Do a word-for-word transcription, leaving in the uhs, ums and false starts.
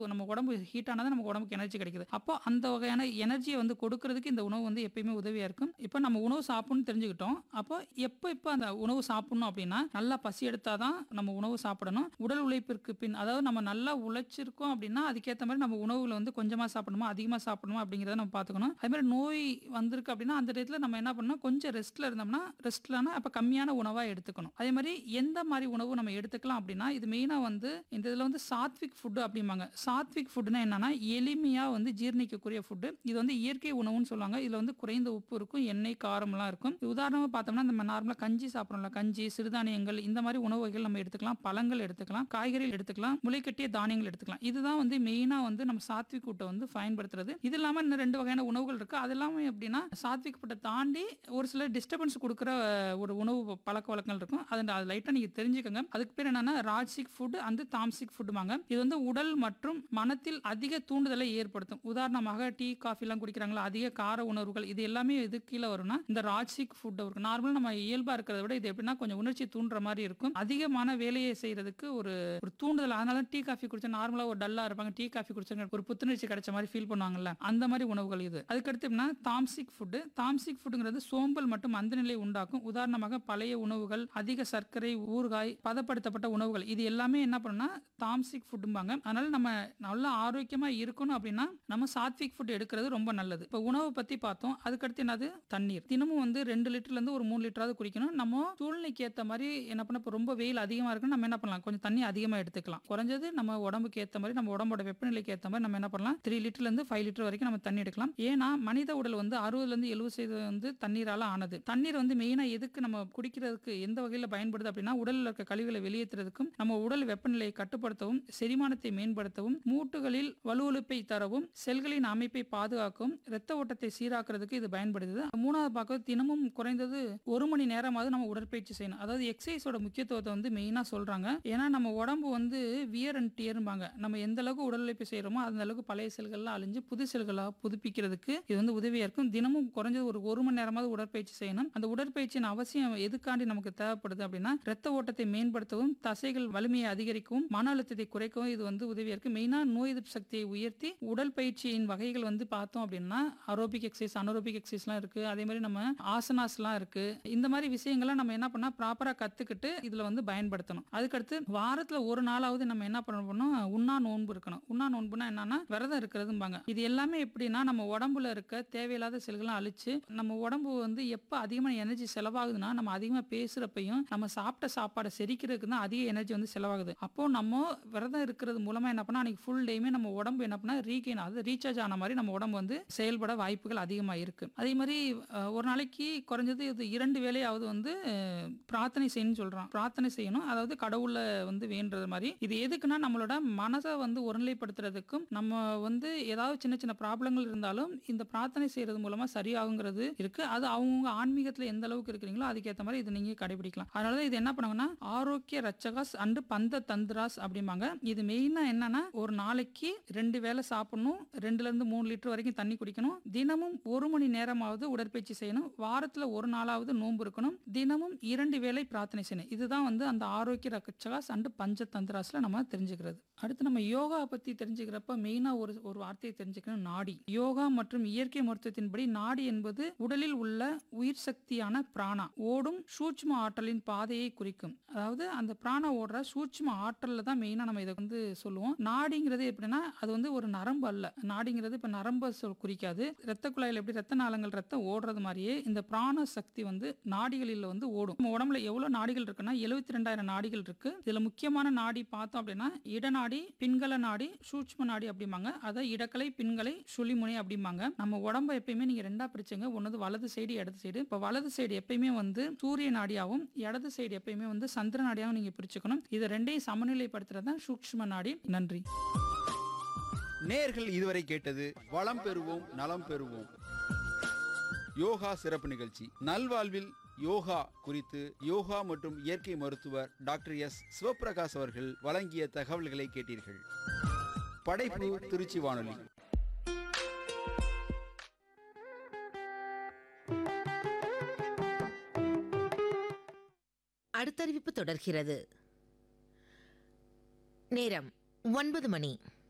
நம்ம உடம்பு ஹீட் ஆனா தான் நமக்கு உடம்புக்கு எனர்ஜி கிடைக்குது. அப்போ அந்த வகையான எனர்ஜியை வந்து கொடுக்கறதுக்கு இந்த உணவு வந்து எப்பயுமே உதவியா இருக்கும். இப்போ நம்ம உணவு சாப்பிடணும்னு தெரிஞ்சுக்கிட்டோம். அப்போ எப்போ எப்போ அந்த உணவு சாப்பிடணும் அப்படின்னா, நல்லா பசி எடுத்தா தான் நம்ம உணவு சாப்பிடணும். உடல் உழைப்பிற்கு பின், அதாவது நம்ம நல்லா உழைச்சிருக்கோம் அப்படின்னா அதுக்கேற்ற மாதிரி நம்ம உணவுல வந்து கொஞ்சமா சாப்பிடணுமா அதிகமா சாப்பிடணுமா அப்படிங்கிறத நம்ம பார்த்துக்கணும். அதே மாதிரி நோய் வந்திருக்கு அப்படின்னா அந்த டயத்துல நம்ம என்ன பண்ணணும், கொஞ்சம் ரெஸ்ட்ல இருந்தோம்னா, ரெஸ்ட்லனா அப்ப கம்மியான உணவா எடுத்துக்கணும். அதே மாதிரி எந்த மாதிரி உணவு நம்ம எடுத்துக்கலாம் அப்படின்னா, இது மெயினா வந்து இந்த இதுல வந்து சாத்விக் ஃபுட் அப்படிம்பாங்க. சாத்விக் ஃபுட்னா என்னன்னா எளிமையா வந்து ஜீரணிக்கக்கூடிய ஃபுட். இது வந்து இயற்கை உணவுன்னு சொல்லுவாங்க. இதுல வந்து குறைந்த உப்பு இருக்கும், எண்ணெய், காரம்லாம் இருக்கும். உதாரணமா பார்த்தோம்னா நம்ம நார்மலா கஞ்சி சாப்பிடுறோம்ல, கஞ்சி, சிறுதானியங்கள் இந்த மாதிரி உணவு வகைகள் நம்ம எடுத்துக்கலாம். பழங்கள் எடுத்துக்கலாம், காய்கறிகள் எடுத்துக்கலாம், முளைக்கட்டிய தானியங்கள் எடுத்துக்கலாம். இதுதான் வந்து மெயினா வந்து நம்ம சாத்விக் ஃபுட்டை வந்து பயன்படுத்துறது. இது இல்லாம இன்னும் ரெண்டு வகையான உணவுகள் இருக்கு. அது எல்லாமே எப்படின்னா சாத்விக் ஃபுட்டை தாண்டி ஒரு சில டிஸ்டர்பன்ஸ் கொடுக்குற ஒரு உணவு பழக்க வழக்கங்கள் இருக்கும். அது அது லைட்டா நீங்க தெரிஞ்சுக்கங்க. அதுக்கு பேர் என்னன்னா ராஜ்சிக் ஃபுட் அண்ட் தாம்சிக் ஃபுட்பாங்க. இது வந்து உடல் மற்றும் மனத்தில் அதிக தூண்டுதலை ஏற்படுத்தும். உதாரணமாக டீ, காஃபி எல்லாம் குடிக்கிறாங்களா, அதிக கார உணர்வுகள், இது எல்லாமே எது கீழே வரும்னா இந்த ராஜ்சிக் ஃபுட் இருக்கும். நார்மலா நம்ம இயல்பா இருக்கிறத விட இது எப்படின்னா கொஞ்சம் உணர்ச்சி தூண்டுற மாதிரி இருக்கும். அதிகமான வேலையை செய்யறதுக்கு ஒரு ஒரு தூண்டுதல். அதனால டீ காஃபி குடிச்சா நார்மலா ஒரு டல்லா இருப்பாங்க, டீ காஃபி குடிச்சா ஒரு புத்துணர்ச்சி கிடைச்ச மாதிரி ஃபீல் பண்ணுவாங்கல்ல, அந்த மாதிரி உணவுகள் இது. அதுக்கடுத்து எப்படின்னா தாம்சிக் ஃபுட். தாம்சிக் ஃபுட்ங்கிறது சோம்பல் மற்றும் மந்தநிலை உண்டாக்கும். உதாரணமாக பழைய உணவுகள், அதிக சர்க்கரை, ஊறுகாய், பதப்படுத்தப்பட்ட உணவுகள், இது எல்லாமே என்ன பண்ணுன்னா தாம்சிக் ஃபுட்பாங்க. அதனால நம்ம நல்லா ஆரோக்கியமா இருக்கணும் அப்படின்னா நம்ம சாத்விக் ஃபுட் எடுக்கிறது ரொம்ப நல்லது. இப்போ உணவை பத்தி பார்த்தோம். அதுக்கடுத்து என்னது, தண்ணீர். தினமும் வந்து ரெண்டு லிட்டர்ல இருந்து ஒரு மூணு லிட்டராவது குடிக்கணும். நம்ம சூழ்நிலைக்கு ஏற்ற மாதிரி என்ன பண்ண, இப்போ ரொம்ப வெயில் அதிகமா இருக்குன்னு நம்ம என்ன பண்ணலாம், கொஞ்சம் தண்ணி அதிகமா எடுத்துக்கலாம். குறைஞ்சது நம்ம உடம்புக்கு ஏற்ற மாதிரி, நம்ம உடம்போட வெப்பநிலைக்கு ஏற்ற மாதிரி நம்ம என்ன பண்ணலாம், த்ரீ லிட்டர்ல இருந்து ஃபைவ் லிட்டர் வரைக்கும் நம்ம தண்ணி எடுக்கலாம். ஏன்னா மனித உடல் வந்து அறுபதுல இருந்து எழுபது சதவீதம் வந்து தண்ணீரால ஆனது. தண்ணீர் வந்து மெயினா எதுக்கு நம்ம குடிக்கிறதுக்கு எந்த வகையில பயன்படுது அப்படின்னா, உடல்ல இருக்க கழிவுகளை வெளியேற்றுறதுக்கும், நம்ம உடல் வெப்பநிலையை கட்டுப்படுத்தவும், செரிமானத்தை மேம்படுத்தவும், மூட்டுகளில் வலுவழுப்பை தரவும், செல்களின் அமைப்பை பாதுகாக்கவும், இரத்த ஓட்டத்தை சீராக்குறதுக்கு இது பயன்படுது. மூணாவது பார்க்க, தினமும் குறைந்தது ஒரு மணி நேரமாவது நம்ம உடற்பயிற்சி செய்யணும். அதாவது எக்ஸசைஸோட முக்கியத்துவத்தை வந்து மெயினா சொல்றாங்க. ஏன்னா நம்ம உடம்பு வந்து வியர் அண்ட் டியர்பாங்க. நம்ம எந்த அளவுக்கு உடல் உழைப்பு செய்யறோமோ அந்த அளவுக்கு பழைய செல்கள்லாம் அழிஞ்சு புது செல்களா புதுப்பிக்கிறதுக்கு இது வந்து உதவியா இருக்கும். தினமும் குறைஞ்சது ஒரு ஒரு மணி நேரமாவது உடற்பயிற்சி செய்யணும். அந்த உடற்பயிற்சியின் அவசியம் எதுக்காண்டி நமக்கு தேவைப்படுது அப்படின்னா, இரத்த ஓட்டத்தை மேம்படுத்தவும், தசைகள் வலிமையை அதிகரிக்கவும், மன அழுத்தத்தை குறைக்கவும் இது வந்து உதவியா இருக்கு. மெயினா நோய் எதிர்ப்பு சக்தியை உயர்த்தி, உடல் பயிற்சியின் வகைகள் வந்து பார்த்தோம் அப்படின்னா அரோபிக் எக்ஸசைஸ், அனரோபிக் எக்ஸசைஸ்லாம் இருக்கு. அதே மாதிரி நம்ம ஆசனாஸ்லாம் இருக்கு. இந்த மாதிரி விஷயங்கள்லாம் நம்ம என்ன பண்ணா ப்ராப்பரா கத்துக்கிட்டு இதுல வந்து பயன்படுத்தணும். அதுக்கடுத்து வாரத்துல ஒரு நாளாவது நம்ம என்ன பண்ணணும், உண்ணா நோன்பு இருக்கணும். உண்ணா நோன்புனா என்னன்னா விரதம் இருக்கிறதும்பாங்க. இது எல்லாமே எப்படின்னா நம்ம உடம்புல இருக்க தேவையில்லாத செல்களை அழிச்சு, நம்ம உடம்பு வந்து எப்ப அதிகமான எனர்ஜி செலவாகுதுன்னா நம்ம அதிகமா பேசுறப்பையும் நம்ம சாப்பிட்ட சாப்பாடை செரிக்கிறதுக்கு தான் அதிக எனர்ஜி வந்து செலவாகுது. அப்போ நம்ம விரதம் இருக்கிறது மூலமா என்ன பண்ணா அன்னைக்கு ஃபுல் டேயுமே நம்ம உடம்பு என்ன பண்ணா ரீகெயின், அது ரீசார்ஜ் ஆன மாதிரி நம்ம உடம்பு வந்து செயல்பட வாய்ப்புகள் அதிகமா இருக்கு. அதே மாதிரி ஒரு நாளைக்கு குறைஞ்சது இது இரண்டு வேளையாவது வந்து பிரார்த்தனை செய்யணும்னு சொல்றான். பிரார்த்தனை செய்யணும், அதாவது கடவுள வந்து வேண்டுறது மாதிரி. இது எதுக்குன்னா நம்மளோட மனசை வந்து ஒருநிலைப்படுத்துறதுக்கும், நம்ம வந்து ஏதாவது சின்ன சின்ன ப்ராப்ளங்கள் இருந்தாலும் இந்த பிரார்த்தனை செய்யறது மூலமா சரியாகுங்கிறது இருக்கு. அது அவங்க ஆன்மீகத்துல எந்த அளவுக்கு இருக்கிறீங்களோ அதுக்கேற்ற மாதிரி இது நீங்க கடைபிடிக்கலாம். அதனால இது என்ன பண்ணுவாங்கன்னா ஆரோக்கிய ரச்சகாஸ் அண்ட் பந்த தந்திராஸ் அப்படிம்பாங்க. இது மெயினா என்னன்னா ஒரு நாளைக்கு ரெண்டு வேளை சாப்பிடணும், ரெண்டுல இருந்து மூணு லிட்டர் வரைக்கும் தண்ணி குடிக்கணும், தினமும் ஒரு மணி நேரமாவது உடற்பயிற்சி செய்யணும், வாரத்துல ஒரு நாளாவது நோன்பு இருக்கணும், தினமும் இரண்டு வேளை பிரார்த்தனை செய்யணும். இதுதான் வந்து அந்த ஆரோக்கிய ரச்சகாஸ் அண்ட் பஞ்ச தந்திராஸ்ல நம்ம தெரிஞ்சுக்கிறது. அடுத்து நம்ம யோகா பத்தி தெரிஞ்சுக்கிறப்ப மெயினா ஒரு ஒரு வார்த்தையை தெரிஞ்சுக்கணும், நாடி. யோகா மற்றும் இயற்கை மருத்துவத்தின்படி நாடி என்பது உடலில் உள்ள உயிர் சக்தியான பிராணா ஓடும் சூட்சும ஆற்றலின் பாதையை குறிக்கும். அதாவது அந்த பிராணா ஓடுற சூட்சும ஆற்றல்ல தான் மெயினா நம்ம இதை வந்து சொல்லுவோம். நாடிங்கிறது எப்படின்னா அது வந்து ஒரு நரம்பு அல்ல. நாடிங்கிறது இப்ப நரம்பு குறிக்காது. ரத்த குழாயில் எப்படி ரத்த நாளங்கள் ரத்தம் ஓடுறது மாதிரியே இந்த பிராண சக்தி வந்து நாடிகளில் வந்து ஓடும். நம்ம உடம்புல எவ்வளவு நாடிகள் இருக்குன்னா எழுபத்தி ரெண்டாயிரம் நாடிகள் இருக்கு. இதுல முக்கியமான நாடி பார்த்தோம் அப்படின்னா இடநாடி, பின்கல நாடி, சூட்சும நாடி அப்படிம்பாங்க. அதை இடக்கலை, பின்கலை, சுழிமுனை அப்படிம்பாங்க. நம்ம உடம்பு எப்பயுமே நீங்க ரெண்டா பிரிச்சுங்க. ஒன்னு வலது சைடு, இடது சைடு. இப்ப வலது சைடு எப்பயுமே வந்து சூரிய நாடியாவும், இடது சைடு எப்பயுமே வந்து சந்திர நாடியாவும் நீங்க பிரிச்சுக்கணும். இது ரெண்டையும் சமநிலைப்படுத்துறது சூட்சும நாடி. நன்றி. நேயர்கள் இதுவரை கேட்டது வளம் பெறுவோம் நலம் பெறுவோம் யோகா சிறப்பு நிகழ்ச்சி. நல்வாழ்வில் யோகா குறித்து யோகா மற்றும் இயற்கை மருத்துவர் டாக்டர் எஸ் சிவபிரகாஷ் அவர்கள் வழங்கிய தகவல்களை கேட்டீர்கள். படைப்பு திருச்சி வானொலி. அடுத்தறிவிப்பு தொடர்கிறது. நேரம் ஒன்பது மணி.